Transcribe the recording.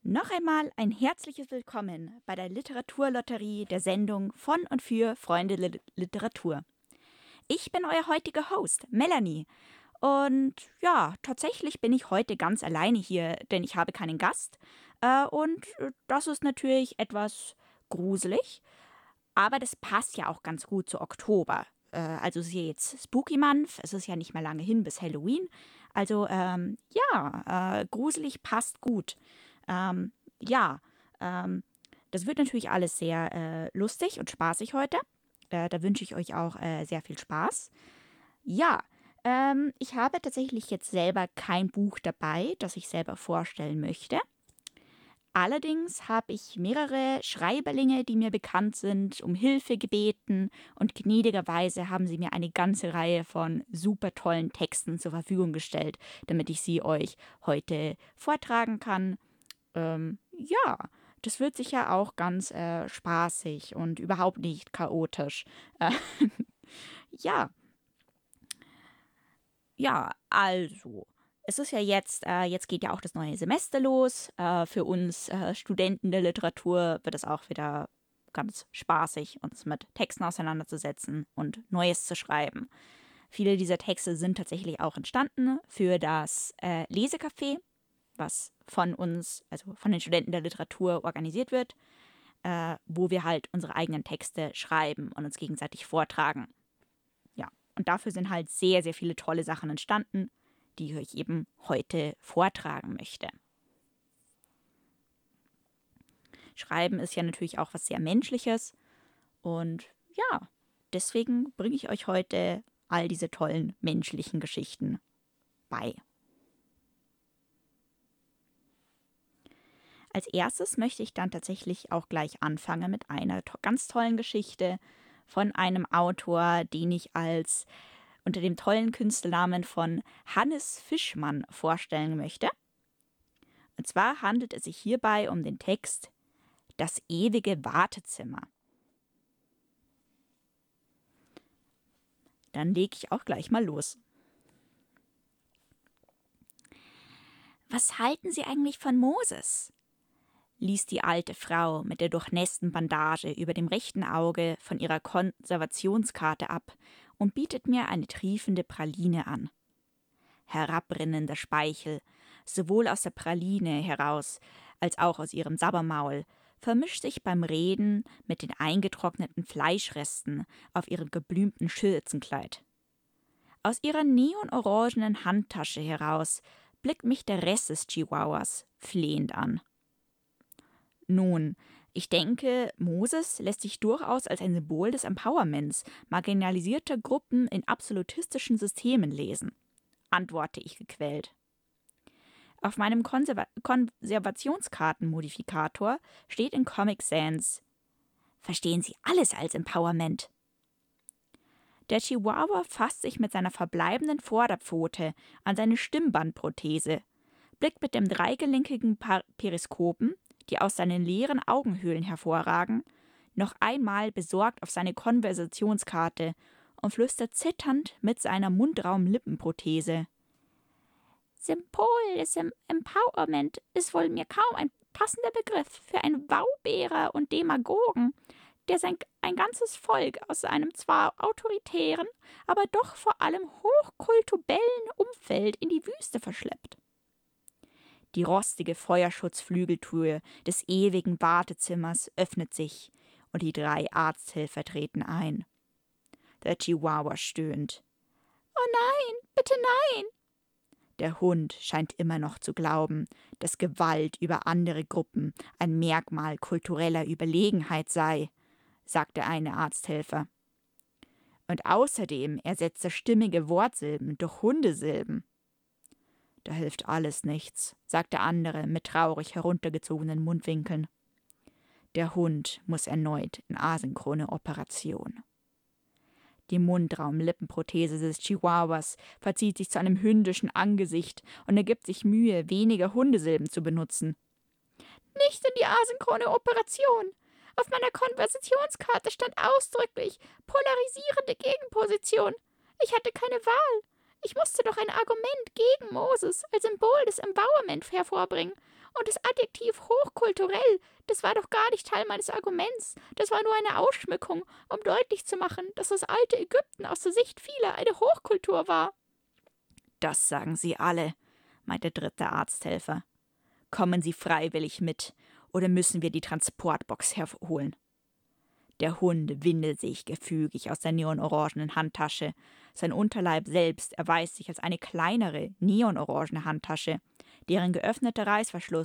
Noch einmal ein herzliches Willkommen bei der Literaturlotterie der Sendung von und für Freunde Literatur. Ich bin euer heutiger Host, Melanie. Und ja, tatsächlich bin ich heute ganz alleine hier, denn ich habe keinen Gast. Das ist natürlich etwas gruselig, aber das passt ja auch ganz gut zu Oktober. Also ist ja jetzt Spooky Month, es ist ja nicht mehr lange hin bis Halloween. Gruselig passt gut. Ähm, ja, Das wird natürlich alles sehr lustig und spaßig heute. Da wünsche ich euch auch sehr viel Spaß. Ja, Ich habe tatsächlich jetzt selber kein Buch dabei, das ich selber vorstellen möchte. Allerdings habe ich mehrere Schreiberlinge, die mir bekannt sind, um Hilfe gebeten und gnädigerweise haben sie mir eine ganze Reihe von super tollen Texten zur Verfügung gestellt, damit ich sie euch heute vortragen kann. Ja, Das wird sicher auch ganz spaßig und überhaupt nicht chaotisch. Äh, ja, also. Es ist ja jetzt geht ja auch das neue Semester los. Für uns Studenten der Literatur wird es auch wieder ganz spaßig, uns mit Texten auseinanderzusetzen und Neues zu schreiben. Viele dieser Texte sind tatsächlich auch entstanden für das Lesecafé, was von uns, also von den Studenten der Literatur organisiert wird, wo wir halt unsere eigenen Texte schreiben und uns gegenseitig vortragen. Ja, und dafür sind halt sehr, sehr viele tolle Sachen entstanden, die ich euch eben heute vortragen möchte. Schreiben ist ja natürlich auch was sehr Menschliches und ja, deswegen bringe ich euch heute all diese tollen menschlichen Geschichten bei. Als erstes möchte ich dann tatsächlich auch gleich anfangen mit einer ganz tollen Geschichte von einem Autor, den ich als unter dem tollen Künstlernamen von Hannes Fischmann vorstellen möchte. Und zwar handelt es sich hierbei um den Text Das ewige Wartezimmer. Dann lege ich auch gleich mal los. Was halten Sie eigentlich von Moses? Liest die alte Frau mit der durchnässten Bandage über dem rechten Auge von ihrer Konservationskarte ab und bietet mir eine triefende Praline an. Herabrinnender Speichel, sowohl aus der Praline heraus als auch aus ihrem Sabbermaul, vermischt sich beim Reden mit den eingetrockneten Fleischresten auf ihrem geblümten Schürzenkleid. Aus ihrer neonorangenen Handtasche heraus blickt mich der Rest des Chihuahuas flehend an. Nun, ich denke, Moses lässt sich durchaus als ein Symbol des Empowerments marginalisierter Gruppen in absolutistischen Systemen lesen, antworte ich gequält. Auf meinem Konservationskartenmodifikator steht in Comic Sans: Verstehen Sie alles als Empowerment? Der Chihuahua fasst sich mit seiner verbleibenden Vorderpfote an seine Stimmbandprothese, blickt mit dem dreigelenkigen Periskopen, die aus seinen leeren Augenhöhlen hervorragen, noch einmal besorgt auf seine Konversationskarte und flüstert zitternd mit seiner Mundraum-Lippenprothese: Symbol des Empowerment ist wohl mir kaum ein passender Begriff für einen Wauberer und Demagogen, der ein ganzes Volk aus einem zwar autoritären, aber doch vor allem hochkulturellen Umfeld in die Wüste verschleppt. Die rostige Feuerschutzflügeltür des ewigen Wartezimmers öffnet sich und die 3 Arzthelfer treten ein. Der Chihuahua stöhnt. »Oh nein, bitte nein!« Der Hund scheint immer noch zu glauben, dass Gewalt über andere Gruppen ein Merkmal kultureller Überlegenheit sei, sagt der eine Arzthelfer. Und außerdem ersetzt er stimmige Wortsilben durch Hundesilben. Da hilft alles nichts, sagt der andere mit traurig heruntergezogenen Mundwinkeln. Der Hund muss erneut in asynchrone Operation. Die Mundraum-Lippenprothese des Chihuahuas verzieht sich zu einem hündischen Angesicht und er gibt sich Mühe, weniger Hundesilben zu benutzen. Nicht in die asynchrone Operation! Auf meiner Konversationskarte stand ausdrücklich polarisierende Gegenposition. Ich hatte keine Wahl. Ich musste doch ein Argument gegen Moses als Symbol des Empowerment hervorbringen. Und das Adjektiv hochkulturell, das war doch gar nicht Teil meines Arguments. Das war nur eine Ausschmückung, um deutlich zu machen, dass das alte Ägypten aus der Sicht vieler eine Hochkultur war. Das sagen sie alle, meinte der dritte Arzthelfer. Kommen Sie freiwillig mit, oder müssen wir die Transportbox herholen? Der Hund windet sich gefügig aus der neonorangenen Handtasche. Sein Unterleib selbst erweist sich als eine kleinere, neonorangene Handtasche, deren geöffneter Reißverschluss